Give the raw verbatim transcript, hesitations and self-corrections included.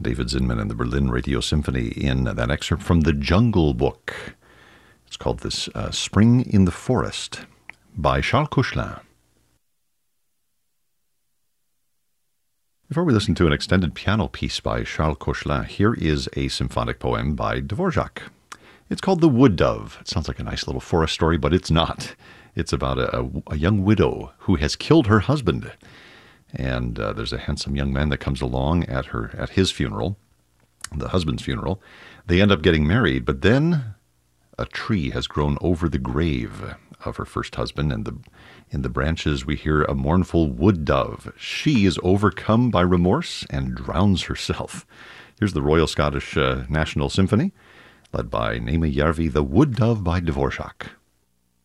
David Zinman and the Berlin Radio Symphony in that excerpt from The Jungle Book. It's called this uh, Spring in the Forest by Charles Koechlin. Before we listen to an extended piano piece by Charles Koechlin, here is a symphonic poem by Dvorak. It's called The Wood Dove. It sounds like a nice little forest story, but it's not. It's about a, a young widow who has killed her husband. And uh, there's a handsome young man that comes along at her at his funeral, the husband's funeral. They end up getting married, but then a tree has grown over the grave of her first husband, and the in the branches we hear a mournful wood dove. She is overcome by remorse and drowns herself. Here's the Royal Scottish uh, National Symphony, led by Naima Järvi, The Wood Dove by Dvorak.